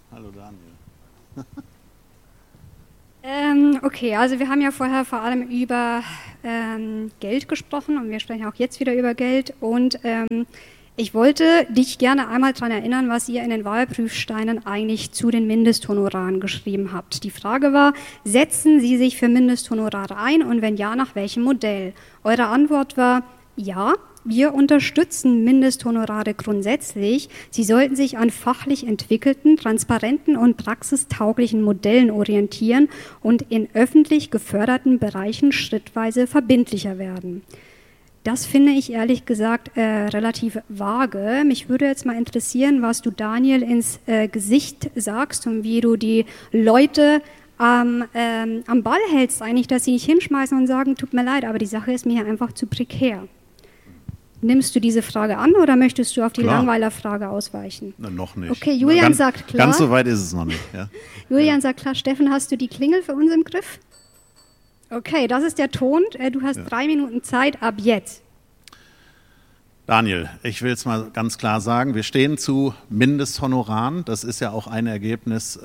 Hallo Daniel. Okay, also wir haben ja vorher vor allem über Geld gesprochen und wir sprechen auch jetzt wieder über Geld und ich wollte dich gerne einmal daran erinnern, was ihr in den Wahlprüfsteinen eigentlich zu den Mindesthonoraren geschrieben habt. Die Frage war, setzen Sie sich für Mindesthonorare ein und wenn ja, nach welchem Modell? Eure Antwort war, ja, wir unterstützen Mindesthonorare grundsätzlich. Sie sollten sich an fachlich entwickelten, transparenten und praxistauglichen Modellen orientieren und in öffentlich geförderten Bereichen schrittweise verbindlicher werden. Das finde ich ehrlich gesagt relativ vage. Mich würde jetzt mal interessieren, was du Daniel ins Gesicht sagst und wie du die Leute am Ball hältst eigentlich, dass sie nicht hinschmeißen und sagen, tut mir leid, aber die Sache ist mir hier einfach zu prekär. Nimmst du diese Frage an oder möchtest du auf die Langweilerfrage ausweichen? Na, noch nicht. Okay, Julian sagt klar. Ganz so weit ist es noch nicht. Ja. Julian sagt klar. Steffen, hast du die Klingel für uns im Griff? Okay, das ist der Ton. Du hast 3 Minuten Zeit ab jetzt. Daniel, ich will es mal ganz klar sagen, wir stehen zu Mindesthonoraren. Das ist ja auch ein Ergebnis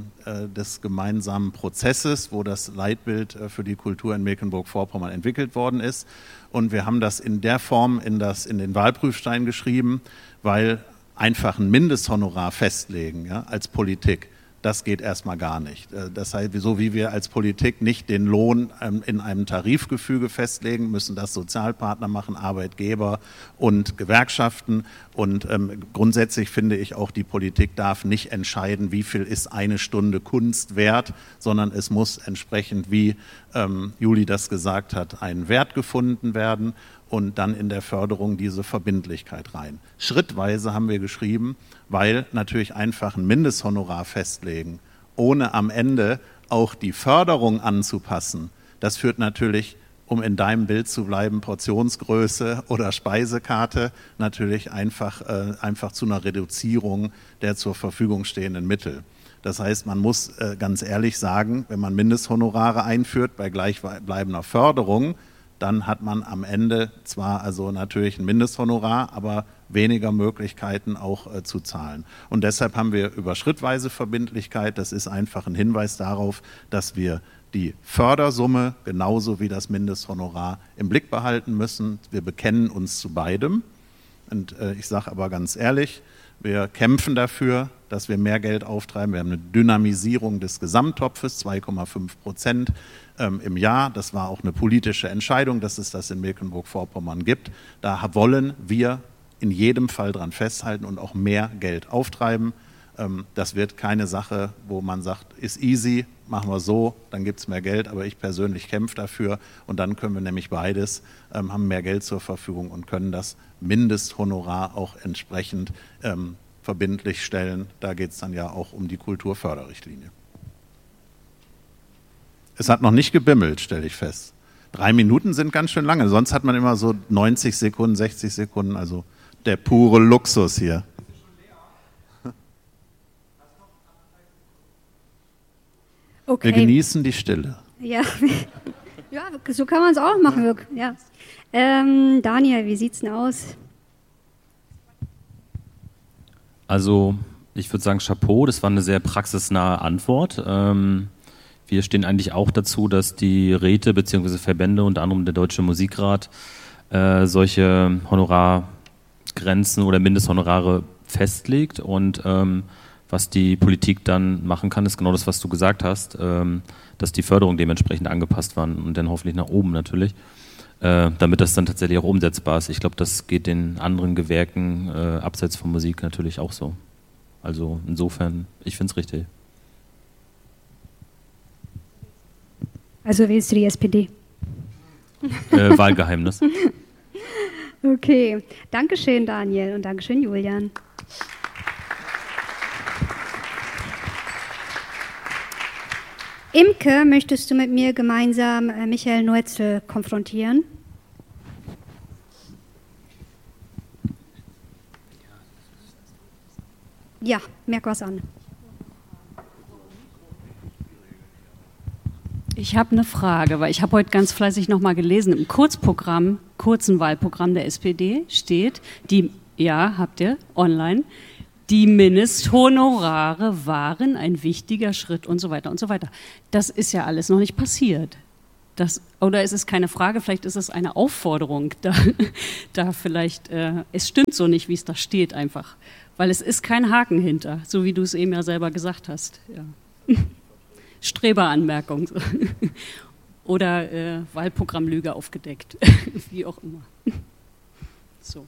des gemeinsamen Prozesses, wo das Leitbild für die Kultur in Mecklenburg-Vorpommern entwickelt worden ist. Und wir haben das in der Form in den Wahlprüfstein geschrieben, weil einfach ein Mindesthonorar festlegen, ja, als Politik, das geht erstmal gar nicht. Das heißt, so wie wir als Politik nicht den Lohn in einem Tarifgefüge festlegen, müssen das Sozialpartner machen, Arbeitgeber und Gewerkschaften. Und grundsätzlich finde ich auch, die Politik darf nicht entscheiden, wie viel ist eine Stunde Kunst wert, sondern es muss entsprechend, wie Juli das gesagt hat, ein Wert gefunden werden und dann in der Förderung diese Verbindlichkeit rein. Schrittweise haben wir geschrieben, weil natürlich einfach ein Mindesthonorar festlegen, ohne am Ende auch die Förderung anzupassen, das führt natürlich, um in deinem Bild zu bleiben, Portionsgröße oder Speisekarte, natürlich einfach zu einer Reduzierung der zur Verfügung stehenden Mittel. Das heißt, man muss ganz ehrlich sagen, wenn man Mindesthonorare einführt bei gleichbleibender Förderung, dann hat man am Ende zwar also natürlich ein Mindesthonorar, aber weniger Möglichkeiten auch zu zahlen. Und deshalb haben wir über schrittweise Verbindlichkeit, das ist einfach ein Hinweis darauf, dass wir die Fördersumme genauso wie das Mindesthonorar im Blick behalten müssen. Wir bekennen uns zu beidem. Und ich sage aber ganz ehrlich, wir kämpfen dafür, dass wir mehr Geld auftreiben. Wir haben eine Dynamisierung des Gesamttopfes, 2,5% im Jahr. Das war auch eine politische Entscheidung, dass es das in Mecklenburg-Vorpommern gibt. Da wollen wir in jedem Fall dran festhalten und auch mehr Geld auftreiben. Das wird keine Sache, wo man sagt, ist easy, machen wir so, dann gibt es mehr Geld, aber ich persönlich kämpfe dafür und dann können wir nämlich beides, haben mehr Geld zur Verfügung und können das Mindesthonorar auch entsprechend verbindlich stellen. Da geht es dann ja auch um die Kulturförderrichtlinie. Es hat noch nicht gebimmelt, stelle ich fest. 3 Minuten sind ganz schön lange, sonst hat man immer so 90 Sekunden, 60 Sekunden, also der pure Luxus hier. Okay. Wir genießen die Stille. Ja, ja, so kann man es auch machen. Ja. Daniel, wie sieht's denn aus? Also ich würde sagen Chapeau, das war eine sehr praxisnahe Antwort. Wir stehen eigentlich auch dazu, dass die Räte bzw. Verbände, unter anderem der Deutsche Musikrat, solche Honorargrenzen oder Mindesthonorare festlegt und was die Politik dann machen kann, ist genau das, was du gesagt hast, dass die Förderung dementsprechend angepasst waren und dann hoffentlich nach oben natürlich, damit das dann tatsächlich auch umsetzbar ist. Ich glaube, das geht den anderen Gewerken abseits von Musik natürlich auch so. Also insofern, ich finde es richtig. Also wählst du die SPD? Wahlgeheimnis. Okay, Dankeschön Daniel und Dankeschön Julian. Imke, möchtest du mit mir gemeinsam Michael Noetzel konfrontieren? Ja, merk was an. Ich habe eine Frage, weil ich habe heute ganz fleißig nochmal gelesen, im kurzen Wahlprogramm der SPD steht, habt ihr, online, Die Mindesthonorare waren ein wichtiger Schritt und so weiter und so weiter. Das ist ja alles noch nicht passiert. Oder ist es keine Frage, vielleicht ist es eine Aufforderung, da vielleicht, es stimmt so nicht, wie es da steht einfach. Weil es ist kein Haken hinter, so wie du es eben ja selber gesagt hast. Ja. Streberanmerkung. Oder Wahlprogrammlüge aufgedeckt, wie auch immer. So.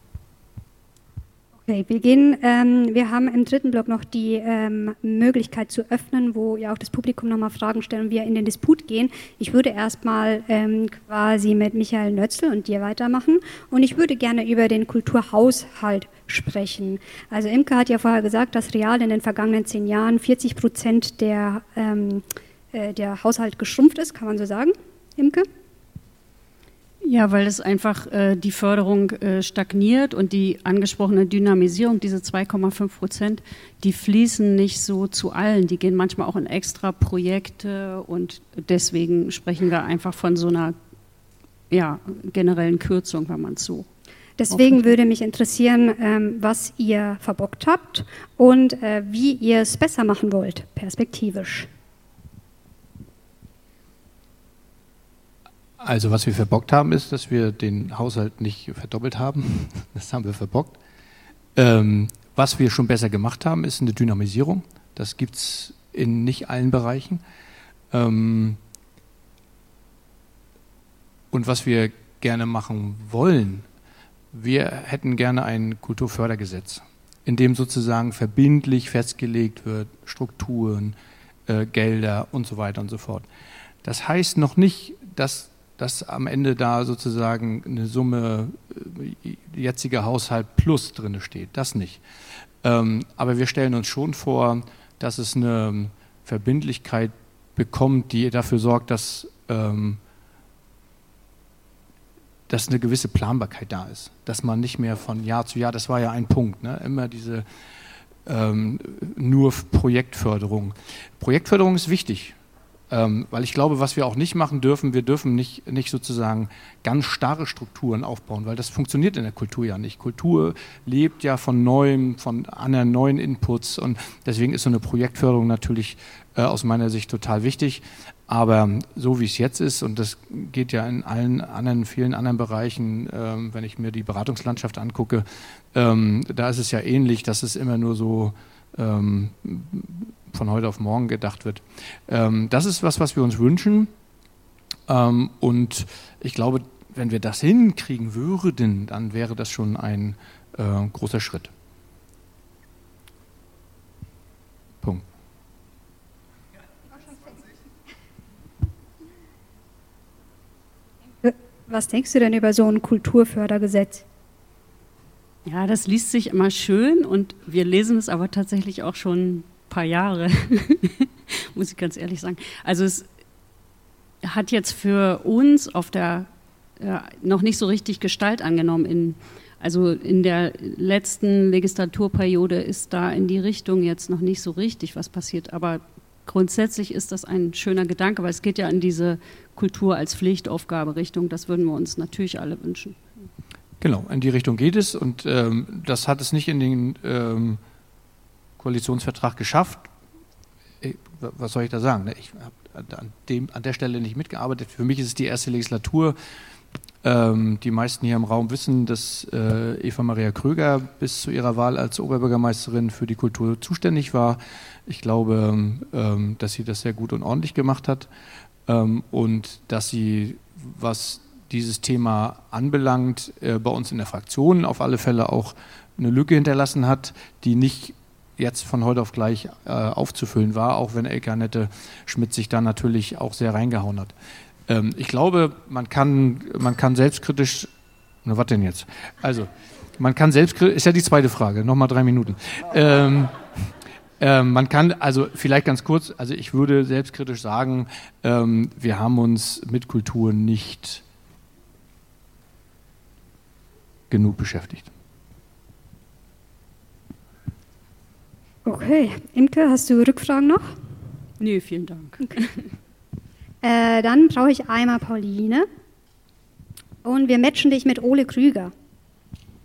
Okay, wir haben im dritten Block noch die Möglichkeit zu öffnen, wo ja auch das Publikum nochmal Fragen stellen und wir in den Disput gehen. Ich würde erstmal quasi mit Michael Nötzl und dir weitermachen und ich würde gerne über den Kulturhaushalt sprechen. Also Imke hat ja vorher gesagt, dass real in den vergangenen 10 Jahren 40% der Haushalt geschrumpft ist, kann man so sagen, Imke? Ja, weil es einfach die Förderung stagniert und die angesprochene Dynamisierung, diese 2,5%, die fließen nicht so zu allen. Die gehen manchmal auch in extra Projekte und deswegen sprechen wir einfach von so einer generellen Kürzung, wenn man es so. Deswegen würde mich interessieren, was ihr verbockt habt und wie ihr es besser machen wollt, perspektivisch. Also was wir verbockt haben, ist, dass wir den Haushalt nicht verdoppelt haben. Das haben wir verbockt. Was wir schon besser gemacht haben, ist eine Dynamisierung. Das gibt es in nicht allen Bereichen. Und was wir gerne machen wollen, wir hätten gerne ein Kulturfördergesetz, in dem sozusagen verbindlich festgelegt wird, Strukturen, Gelder und so weiter und so fort. Das heißt noch nicht, dass am Ende da sozusagen eine Summe jetziger Haushalt plus drin steht. Das nicht. Aber wir stellen uns schon vor, dass es eine Verbindlichkeit bekommt, die dafür sorgt, dass eine gewisse Planbarkeit da ist. Dass man nicht mehr von Jahr zu Jahr, das war ja ein Punkt, ne? Immer diese nur Projektförderung. Projektförderung ist wichtig. Weil ich glaube, was wir auch nicht machen dürfen, wir dürfen nicht sozusagen ganz starre Strukturen aufbauen, weil das funktioniert in der Kultur ja nicht. Kultur lebt ja von Neuem, von anderen neuen Inputs und deswegen ist so eine Projektförderung natürlich aus meiner Sicht total wichtig. Aber so wie es jetzt ist, und das geht ja in vielen anderen Bereichen, wenn ich mir die Beratungslandschaft angucke, da ist es ja ähnlich, dass es immer nur so von heute auf morgen gedacht wird. Das ist was wir uns wünschen. Und ich glaube, wenn wir das hinkriegen würden, dann wäre das schon ein großer Schritt. Punkt. Was denkst du denn über so ein Kulturfördergesetz? Ja, das liest sich immer schön und wir lesen es aber tatsächlich auch schon ein paar Jahre, muss ich ganz ehrlich sagen. Also es hat jetzt für uns noch nicht so richtig Gestalt angenommen. In der letzten Legislaturperiode ist da in die Richtung jetzt noch nicht so richtig was passiert, aber grundsätzlich ist das ein schöner Gedanke, weil es geht ja in diese Kultur als Pflichtaufgabe Richtung, das würden wir uns natürlich alle wünschen. Genau, in die Richtung geht es und das hat es nicht in den Koalitionsvertrag geschafft. Was soll ich da sagen? Ich habe an der Stelle nicht mitgearbeitet. Für mich ist es die erste Legislatur. Die meisten hier im Raum wissen, dass Eva Maria Kröger bis zu ihrer Wahl als Oberbürgermeisterin für die Kultur zuständig war. Ich glaube, dass sie das sehr gut und ordentlich gemacht hat und dass sie, was dieses Thema anbelangt, bei uns in der Fraktion auf alle Fälle auch eine Lücke hinterlassen hat, die nicht jetzt von heute auf gleich aufzufüllen war, auch wenn Elke Annette Schmidt sich da natürlich auch sehr reingehauen hat. Ich glaube, man kann selbstkritisch, na was denn jetzt? Also, man kann selbstkritisch, ist ja die zweite Frage, nochmal 3 Minuten. Man kann, also vielleicht ganz kurz, also ich würde selbstkritisch sagen, wir haben uns mit Kultur nicht genug beschäftigt. Okay, Imke, hast du Rückfragen noch? Nee, vielen Dank. Okay. Dann brauche ich einmal Pauline und wir matchen dich mit Ole Krüger.